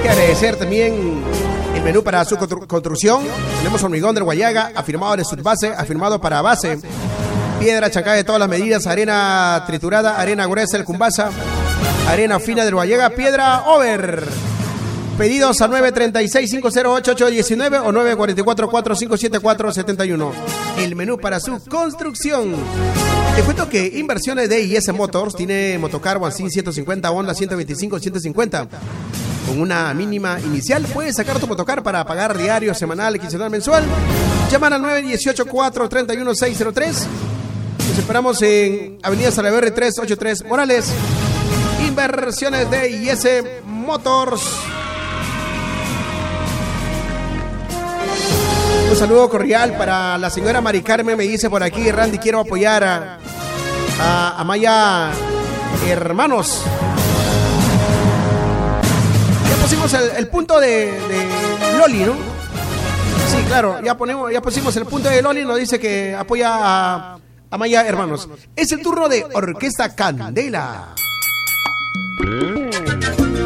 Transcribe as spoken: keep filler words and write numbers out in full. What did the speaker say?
que agradecer también el menú para su constru- construcción. Tenemos hormigón del Guayaga, afirmado de subbase, afirmado para base. Piedra chancada de todas las medidas, arena triturada, arena gruesa del Cumbasa, arena fina del Guayaga, piedra over. Pedidos a nueve tres seis, cinco cero ocho, ocho uno nueve o nueve cuatro cuatro, cuatro cinco siete cuatro, siete uno. El menú para su construcción. Te cuento que Inversiones de I S Motors tiene motocar Wansin ciento cincuenta, Honda ciento veinticinco, ciento cincuenta. Con una mínima inicial puedes sacar tu motocar para pagar diario, semanal, quincenal, mensual. Llaman al nueve uno ocho, cuatro tres uno, seis cero tres. Nos esperamos en Avenida Salaverry trescientos ochenta y tres Morales. Inversiones de I S Motors. Un saludo cordial para la señora Mari Carmen, me dice por aquí, Randy, quiero apoyar a, a, a Maya Hermanos. Ya pusimos el, el punto de, de Loli, ¿no? Sí, claro, ya ponemos, ya pusimos el punto de Loli, nos dice que apoya a, a Maya Hermanos. Es el turno de Orquesta Candela.